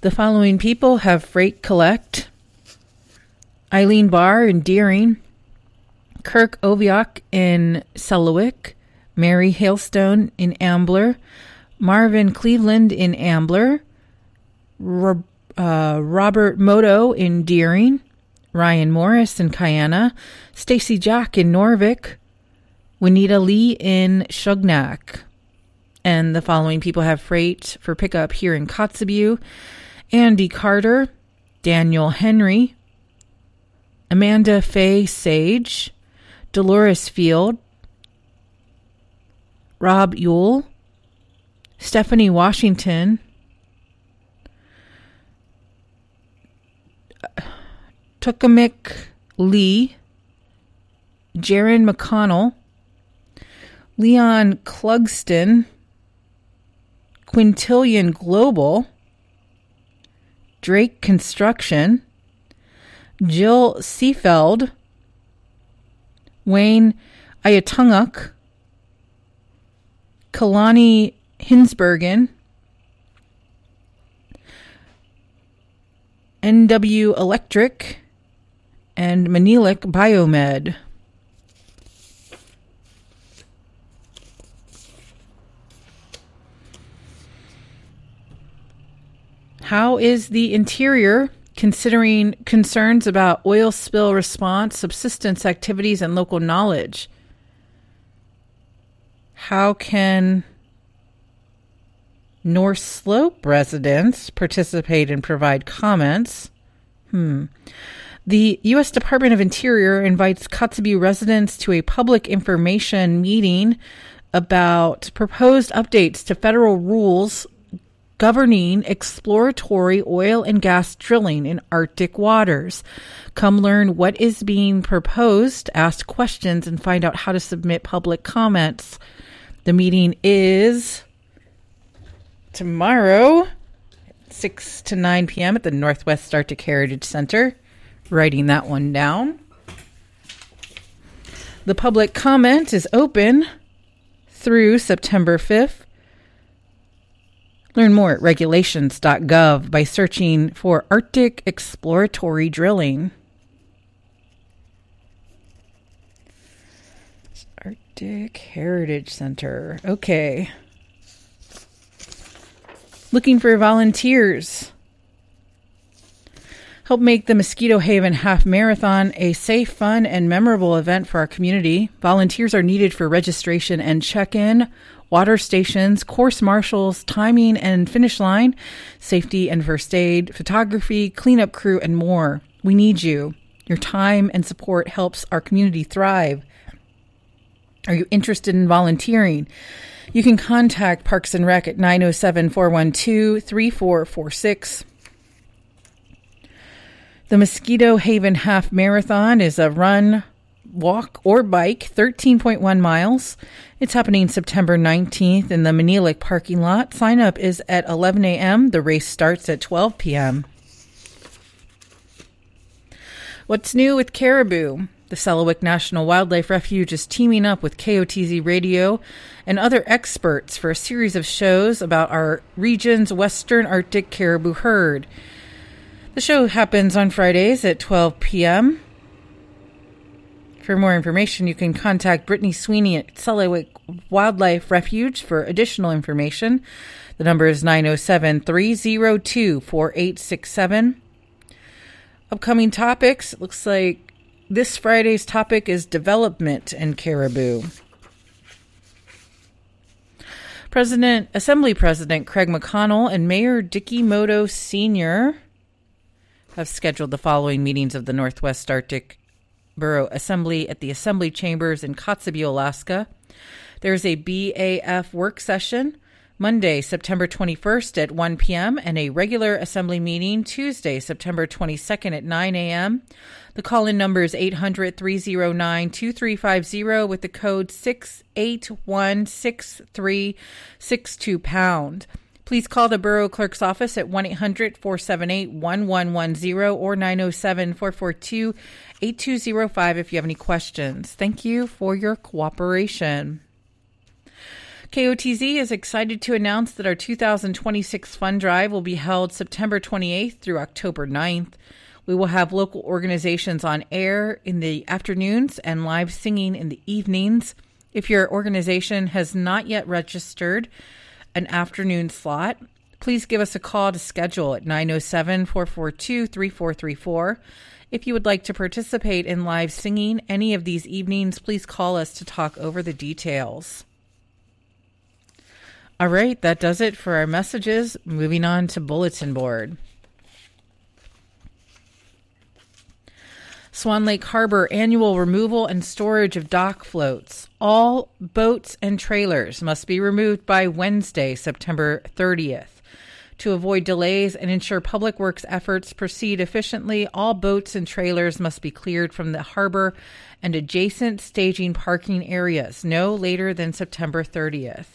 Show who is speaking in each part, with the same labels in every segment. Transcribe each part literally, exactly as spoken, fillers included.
Speaker 1: The following people have freight collect: Eileen Barr in Deering, Kirk Oviak in Selawik, Mary Hailstone in Ambler, Marvin Cleveland in Ambler, Ro- uh, Robert Moto in Deering, Ryan Morris in Kayana, Stacy Jack in Norvik, Juanita Lee in Shugnak. And the following people have freight for pickup here in Kotzebue: Andy Carter, Daniel Henry, Amanda Faye Sage, Dolores Field, Rob Ewell, Stephanie Washington, Tukamik Lee, Jaron McConnell, Leon Clugston, Quintillion Global, Drake Construction, Jill Seafeld, Wayne Ayatunguk, Kalani Hinsbergen, N W Electric, and Manilik Biomed. How is the Interior considering concerns about oil spill response, subsistence activities, and local knowledge? How can North Slope residents participate and provide comments? Hmm. The U S Department of Interior invites Kotzebue residents to a public information meeting about proposed updates to federal rules governing exploratory oil and gas drilling in Arctic waters. Come learn what is being proposed, ask questions, and find out how to submit public comments. The meeting is tomorrow, six to nine p.m. at the Northwest Arctic Heritage Center. Writing that one down. The public comment is open through September fifth. Learn more at regulations dot gov by searching for Arctic exploratory drilling. Arctic Heritage Center. Okay. Looking for volunteers. Help make the Mosquito Haven Half Marathon a safe, fun, and memorable event for our community. Volunteers are needed for registration and check-in, water stations, course marshals, timing and finish line, safety and first aid, photography, cleanup crew, and more. We need you. Your time and support helps our community thrive. Are you interested in volunteering? You can contact Parks and Rec at nine oh seven, four one two, three four four six. The Mosquito Haven Half Marathon is a run, walk, or bike, thirteen point one miles. It's happening September nineteenth in the Manilik parking lot. Sign up is at eleven a.m. The race starts at twelve p.m. What's new with Caribou? The Selawik National Wildlife Refuge is teaming up with K O T Z Radio and other experts for a series of shows about our region's western Arctic caribou herd. The show happens on Fridays at twelve p.m. For more information, you can contact Brittany Sweeney at Selawik Wildlife Refuge for additional information. The number is nine oh seven, three oh two, four eight six seven. Upcoming topics. It looks like this Friday's topic is development in caribou. President, Assembly President Craig McConnell and Mayor Dicky Moto Senior have scheduled the following meetings of the Northwest Arctic Borough Assembly at the Assembly Chambers in Kotzebue, Alaska. There's a B A F work session Monday, September twenty-first at one p.m. and a regular Assembly meeting Tuesday, September twenty-second at nine a.m. The call-in number is eight hundred, three oh nine, two three five zero with the code six eight one six three six two pound. Please call the Borough Clerk's office at one eight hundred, four seven eight, one one one zero or nine oh seven, four four two, eight two zero five if you have any questions. Thank you for your cooperation. K O T Z is excited to announce that our two thousand twenty-six fund drive will be held September twenty-eighth through October ninth. We will have local organizations on air in the afternoons and live singing in the evenings. If your organization has not yet registered an afternoon slot, please give us a call to schedule at nine oh seven, four four two, three four three four. If you would like to participate in live singing any of these evenings, please call us to talk over the details. All right, that does it for our messages. Moving on to bulletin board. Swan Lake Harbor annual removal and storage of dock floats. All boats and trailers must be removed by Wednesday, September thirtieth. To avoid delays and ensure public works efforts proceed efficiently, all boats and trailers must be cleared from the harbor and adjacent staging parking areas no later than September thirtieth.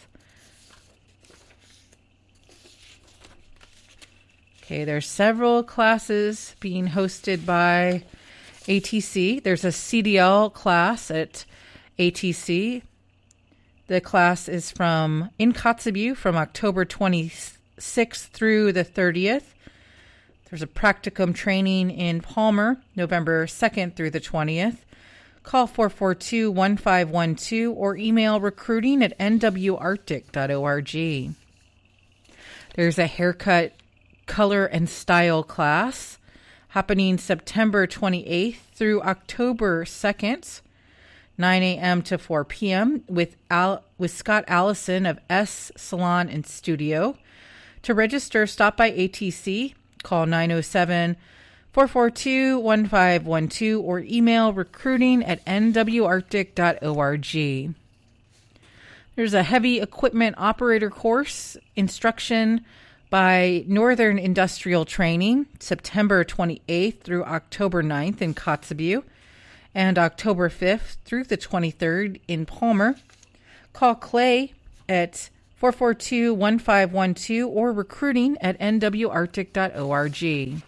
Speaker 1: Okay, there's several classes being hosted by A T C. There's a C D L class at A T C. The class is from in Kotzebue from October twenty-sixth through the thirtieth. There's a practicum training in Palmer, November second through the twentieth. Call four four two, one five one two or email recruiting at n w arctic dot org. There's a haircut, color, and style class happening September twenty-eighth through October second, nine a.m. to four p.m. with Al- with Scott Allison of S Salon and Studio. To register, stop by A T C, call nine oh seven, four four two, one five one two or email recruiting at n w arctic dot org. There's a heavy equipment operator course instruction by Northern Industrial Training, September twenty-eighth through October ninth in Kotzebue, and October fifth through the twenty-third in Palmer. Call Clay at four four two, one five one two or recruiting at n w arctic dot org.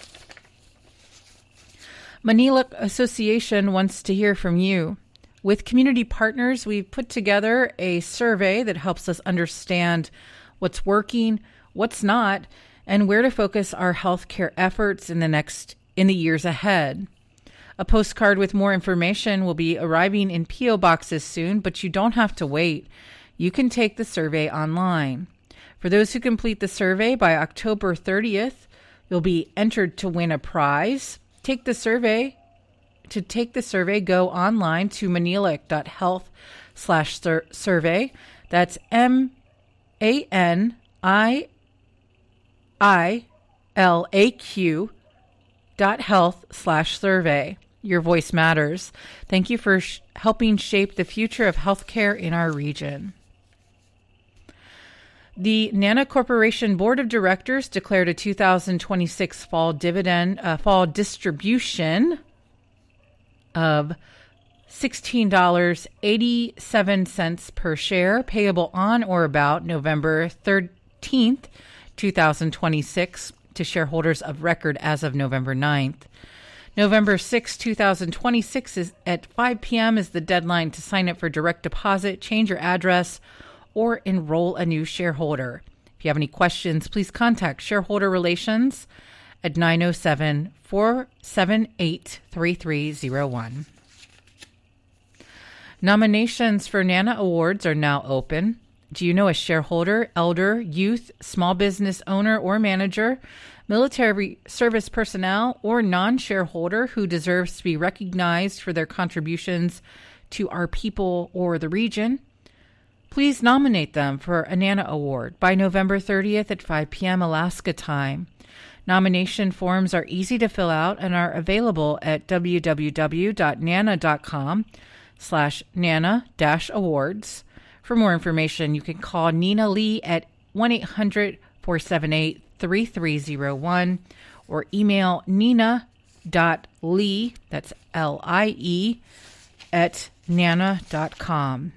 Speaker 1: Manila Association wants to hear from you. With community partners, we've put together a survey that helps us understand what's working, what's not, and where to focus our healthcare efforts in the next in the years ahead. A postcard with more information will be arriving in P O boxes soon, but you don't have to wait. You can take the survey online. For those who complete the survey by October thirtieth, you'll be entered to win a prize. Take the survey. To take the survey, go online to manilak dot health slash survey. That's M A N I I L A Q dot health slash survey. Your voice matters. Thank you for sh- helping shape the future of healthcare in our region. The Nana Corporation Board of Directors declared a two thousand twenty-six fall dividend, uh, fall distribution of sixteen dollars and eighty-seven cents per share, payable on or about November thirteenth, two thousand twenty-six, to shareholders of record as of November ninth. November sixth, two thousand twenty-six is at five p.m. is the deadline to sign up for direct deposit, change your address, or enroll a new shareholder. If you have any questions, please contact Shareholder Relations at nine oh seven, four seven eight, three three oh one. Nominations for NANA Awards are now open. Do you know a shareholder, elder, youth, small business owner or manager, military service personnel, or non-shareholder who deserves to be recognized for their contributions to our people or the region? Please nominate them for a NANA Award by November thirtieth at five p.m. Alaska time. Nomination forms are easy to fill out and are available at w w w dot nana dot com slash nana dash awards. For more information, you can call Nina Lee at one eight hundred, four seven eight, three three oh one or email nina.lee, that's L I E, at nana dot com.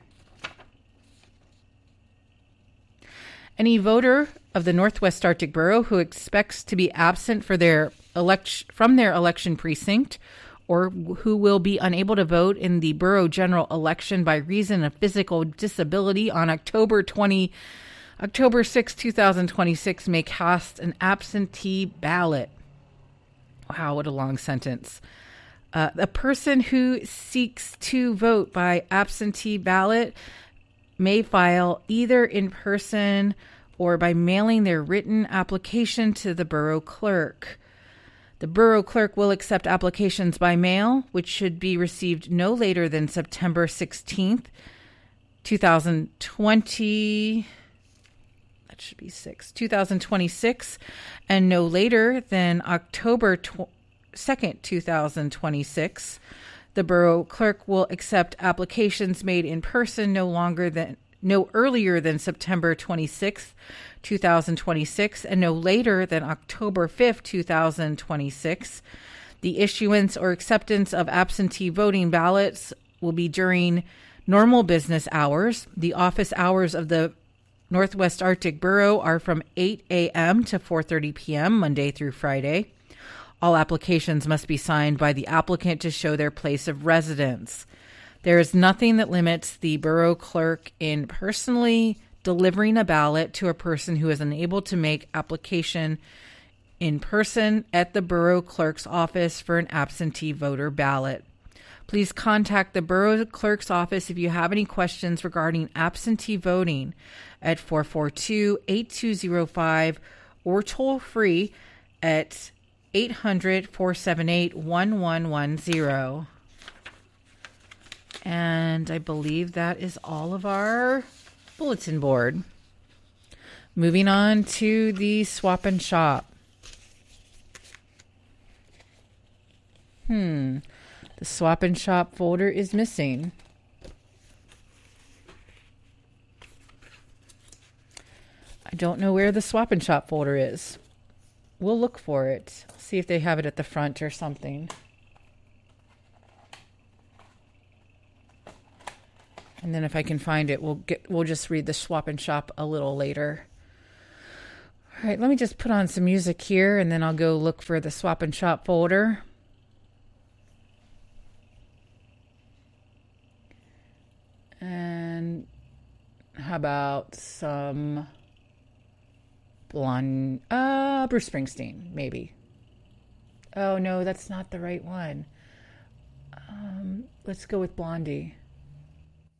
Speaker 1: Any voter of the Northwest Arctic Borough who expects to be absent for their elect- from their election precinct or who will be unable to vote in the borough general election by reason of physical disability on October twentieth, October sixth, twenty twenty-six may cast an absentee ballot. Wow, what a long sentence. Uh, a person who seeks to vote by absentee ballot may file either in person or by mailing their written application to the borough clerk. The borough clerk will accept applications by mail, which should be received no later than September sixteenth, twenty twenty. That should be six, twenty twenty-six, and no later than October second, twenty twenty-six. The borough clerk will accept applications made in person no longer than no earlier than September twenty-sixth, twenty twenty-six, and no later than October fifth, twenty twenty-six. The issuance or acceptance of absentee voting ballots will be during normal business hours. The office hours of the Northwest Arctic Borough are from eight a.m. to four thirty p.m. Monday through Friday. All applications must be signed by the applicant to show their place of residence. There is nothing that limits the borough clerk in personally delivering a ballot to a person who is unable to make application in person at the borough clerk's office for an absentee voter ballot. Please contact the borough clerk's office if you have any questions regarding absentee voting at four four two, eight two zero five or toll free at eight hundred, four seven eight, one one one zero. And I believe that is all of our bulletin board. Moving on to the swap and shop. Hmm. The swap and shop folder is missing. I don't know where the swap and shop folder is. We'll look for it. See if they have it at the front or something. And then if I can find it, we'll get we'll just read the swap and shop a little later. All right, let me just put on some music here and then I'll go look for the swap and shop folder. And how about some blonde, uh, Bruce Springsteen, maybe. Oh no, that's not the right one. Um, let's go with Blondie.